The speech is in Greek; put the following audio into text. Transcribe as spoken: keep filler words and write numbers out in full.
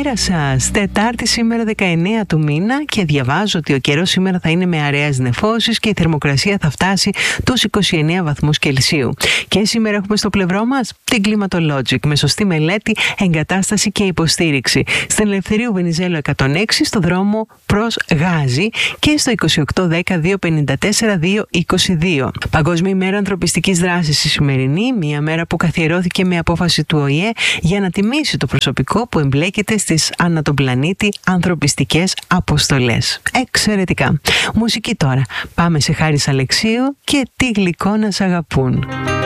Καλημέρα σας. Τετάρτη σήμερα δεκαεννέα του μήνα και διαβάζω ότι ο καιρός σήμερα θα είναι με αραίες νεφώσεις και η θερμοκρασία θα φτάσει τους είκοσι εννέα βαθμούς Κελσίου. Και σήμερα έχουμε στο πλευρό μας την Climatologic με σωστή μελέτη, εγκατάσταση και υποστήριξη. Στην Ελευθερίου Βενιζέλου εκατόν έξι στο δρόμο προς Γάζι και στο είκοσι οκτώ δέκα διακόσια πενήντα τέσσερα διακόσια είκοσι δύο. Παγκόσμια ημέρα ανθρωπιστικής δράσης η σημερινή, μια μέρα που καθιερώθηκε με απόφαση του Ο Η Ε για να τιμήσει το προσωπικό που εμπλέκεται στις ανά τον πλανήτη ανθρωπιστικές αποστολές. Εξαιρετικά. Μουσική τώρα. Πάμε σε Χάρης Αλεξίου και «Τι γλυκό να σ' αγαπούν».